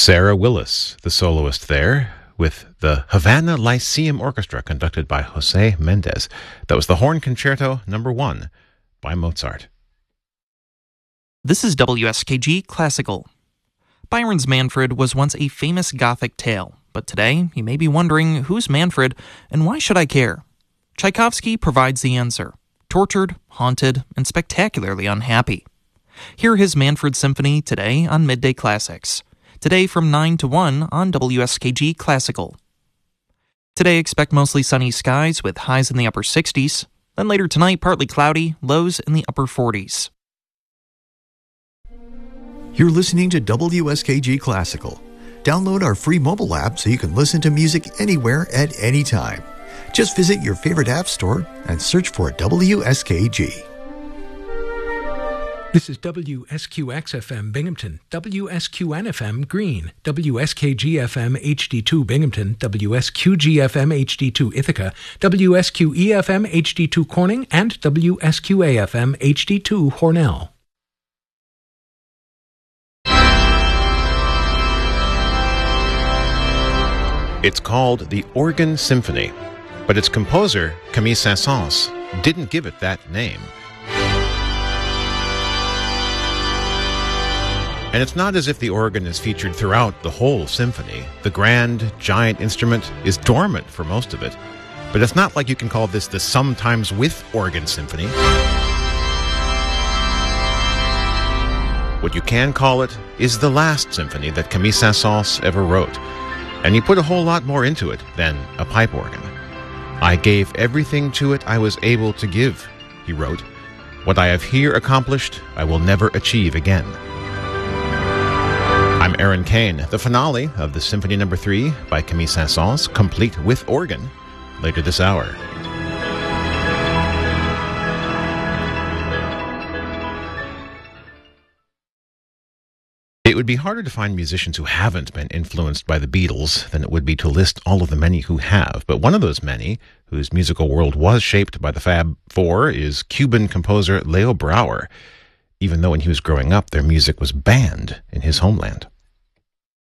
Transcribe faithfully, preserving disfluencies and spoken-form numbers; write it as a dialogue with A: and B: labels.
A: Sarah Willis, the soloist there, with the Havana Lyceum Orchestra conducted by Jose Mendez. That was the Horn Concerto number one by Mozart.
B: This is W S K G Classical. Byron's Manfred was once a famous Gothic tale, but today you may be wondering, who's Manfred and why should I care? Tchaikovsky provides the answer: tortured, haunted, and spectacularly unhappy. Hear his Manfred Symphony today on Midday Classics. Today from nine to one on W S K G Classical. Today expect mostly sunny skies with highs in the upper sixties. Then later tonight, partly cloudy, lows in the upper forties.
C: You're listening to W S K G Classical. Download our free mobile app so you can listen to music anywhere at any time. Just visit your favorite app store and search for W S K G.
D: This is W S Q X F M Binghamton, W S Q N F M Greene, W S K G F M H D two Binghamton, W S Q G F M H D two Ithaca, W S Q E F M H D two Corning, and W S Q A F M H D two Hornell.
A: It's called the Organ Symphony, but its composer, Camille Saint-Saëns, didn't give it that name. And it's not as if the organ is featured throughout the whole symphony. The grand, giant instrument is dormant for most of it. But it's not like you can call this the Sometimes with Organ Symphony. What you can call it is the last symphony that Camille Saint-Saëns ever wrote. And he put a whole lot more into it than a pipe organ. I gave everything to it I was able to give, he wrote. What I have here accomplished, I will never achieve again. I'm Aaron Kane. The finale of the Symphony Number Three by Camille Saint-Saëns, complete with organ, later this hour. It would be harder to find musicians who haven't been influenced by the Beatles than it would be to list all of the many who have. But one of those many, whose musical world was shaped by the Fab Four, is Cuban composer Leo Brouwer, even though when he was growing up, their music was banned in his homeland.